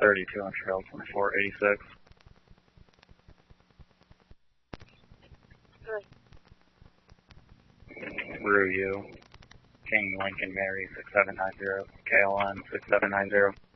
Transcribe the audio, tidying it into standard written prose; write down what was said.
32 on trail 2486. Rue U, King Lincoln Mary 6790, KLN 6790.